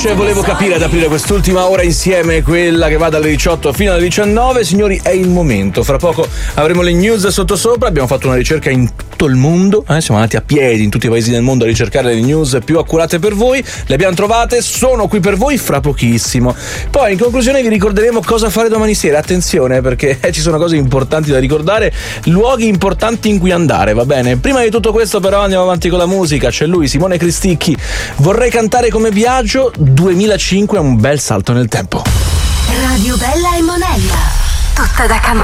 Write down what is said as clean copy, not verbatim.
piace, volevo capire ad aprire quest'ultima ora insieme, quella che va dalle 18 fino alle 19. Signori, è il momento. Fra poco avremo le news sottosopra. Abbiamo fatto una ricerca in tutto il mondo. Siamo andati a piedi in tutti i paesi del mondo a ricercare le news più accurate per voi. Le abbiamo trovate, sono qui per voi fra pochissimo. Poi in conclusione vi ricorderemo cosa fare domani sera. Attenzione, perché ci sono cose importanti da ricordare, luoghi importanti in cui andare, va bene? Prima di tutto questo però andiamo avanti con la musica. C'è lui, Simone Cristicchi. Vorrei cantare come Biagio. 2005 è un bel salto nel tempo. Radio Bella e Monella, tutta da cantare.